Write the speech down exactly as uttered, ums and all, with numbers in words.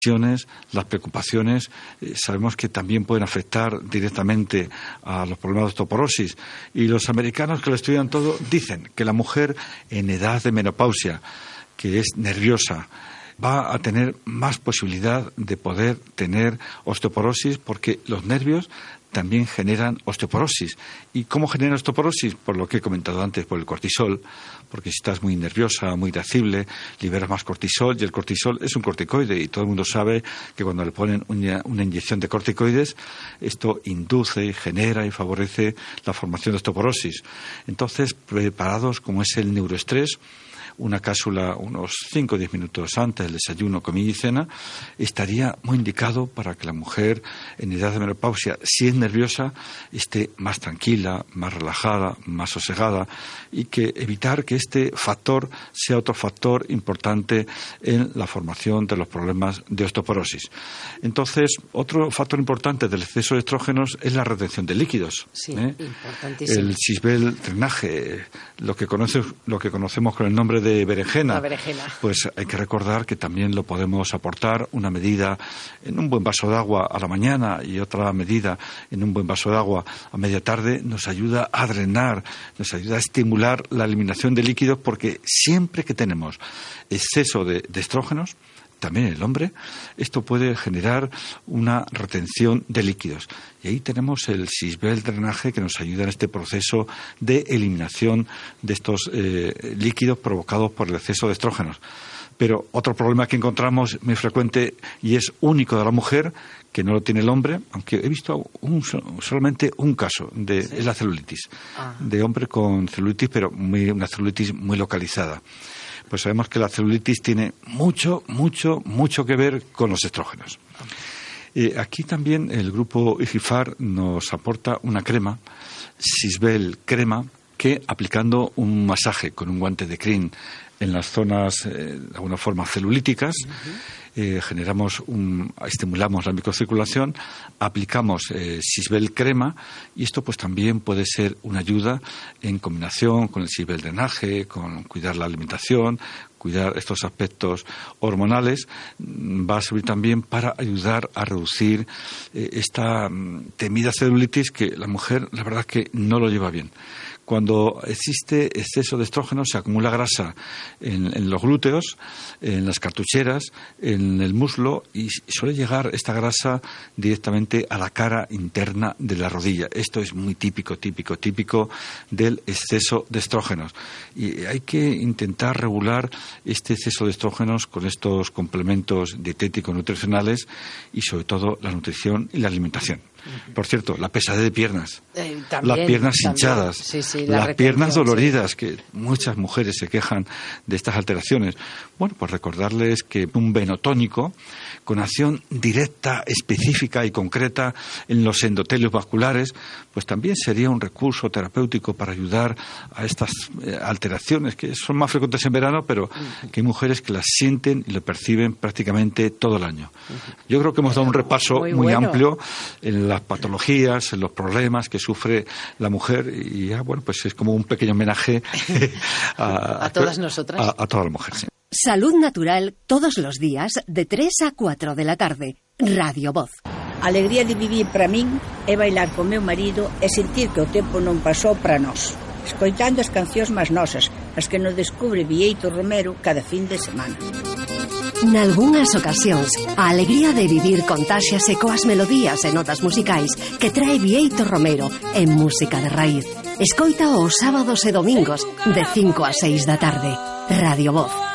Las preocupaciones eh, sabemos que también pueden afectar directamente a los problemas de osteoporosis, y los americanos que lo estudian todo dicen que la mujer en edad de menopausia, que es nerviosa, va a tener más posibilidad de poder tener osteoporosis, porque los nervios también generan osteoporosis. ¿Y cómo genera osteoporosis? Por lo que he comentado antes, por el cortisol, porque si estás muy nerviosa, muy irascible, liberas más cortisol, y el cortisol es un corticoide, y todo el mundo sabe que cuando le ponen una, una inyección de corticoides, esto induce y genera y favorece la formación de osteoporosis. Entonces, preparados como es el neuroestrés, una cápsula unos cinco o diez minutos antes del desayuno, comida y cena, estaría muy indicado para que la mujer en edad de menopausia, si es nerviosa, esté más tranquila, más relajada, más sosegada, y que evitar que este factor sea otro factor importante en la formación de los problemas de osteoporosis. Entonces, otro factor importante del exceso de estrógenos es la retención de líquidos. Sí, ¿eh? Importantísimo. El sisbel-drenaje, lo que conoce, lo que conocemos con el nombre de de berenjena, berenjena, pues hay que recordar que también lo podemos aportar una medida en un buen vaso de agua a la mañana y otra medida en un buen vaso de agua a media tarde. Nos ayuda a drenar, nos ayuda a estimular la eliminación de líquidos, porque siempre que tenemos exceso de, de estrógenos, también el hombre, esto puede generar una retención de líquidos. Y ahí tenemos el sisbel drenaje, que nos ayuda en este proceso de eliminación de estos eh, líquidos provocados por el exceso de estrógenos. Pero otro problema que encontramos muy frecuente y es único de la mujer, que no lo tiene el hombre, aunque he visto un, solamente un caso, de, ¿sí? Es la celulitis, ah. de hombre con celulitis, pero muy, una celulitis muy localizada. Pues sabemos que la celulitis tiene mucho, mucho, mucho que ver con los estrógenos. Eh, aquí también el grupo IGIFAR nos aporta una crema, Sisbel Crema, que aplicando un masaje con un guante de crin en las zonas, eh, de alguna forma, celulíticas, uh-huh. eh, generamos un, estimulamos la microcirculación, aplicamos eh, Sisbel Crema, y esto pues también puede ser una ayuda en combinación con el Sisbel drenaje, con cuidar la alimentación, cuidar estos aspectos hormonales. Va a servir también para ayudar a reducir eh, esta mm, temida celulitis, que la mujer, la verdad, que no lo lleva bien. Cuando existe exceso de estrógeno, se acumula grasa en, en los glúteos, en las cartucheras, en el muslo, y suele llegar esta grasa directamente a la cara interna de la rodilla. Esto es muy típico, típico, típico del exceso de estrógenos. Y hay que intentar regular este exceso de estrógenos con estos complementos dietéticos nutricionales, y sobre todo la nutrición y la alimentación. Por cierto, la pesadez de piernas, eh, también, las piernas también. hinchadas, sí, sí, la las piernas doloridas, sí. que muchas mujeres se quejan de estas alteraciones. Bueno, pues recordarles que un venotónico con acción directa, específica y concreta en los endotelios vasculares, pues también sería un recurso terapéutico para ayudar a estas eh, alteraciones, que son más frecuentes en verano, pero uh-huh. que hay mujeres que las sienten y lo perciben prácticamente todo el año. Uh-huh. Yo creo que hemos dado un repaso muy, muy bueno. amplio en las patologías, en los problemas que sufre la mujer, y ya, bueno, pues es como un pequeño homenaje a, a, a todas nosotras. A, a toda la mujer, sí. Salud Natural, todos los días, de tres a cuatro de la tarde. Radio Voz. A alegría de vivir para min é bailar con meu marido e sentir que o tempo non pasou para nós, escoitando as cancións máis nosas, as que nos descubre Bieito Romero cada fin de semana. Nalgúnas ocasións, a alegría de vivir contáxiase coas melodías e notas musicais que trae Bieito Romero en Música de Raíz. Escoita os sábados e domingos de cinco a seis da tarde. Radio Voz.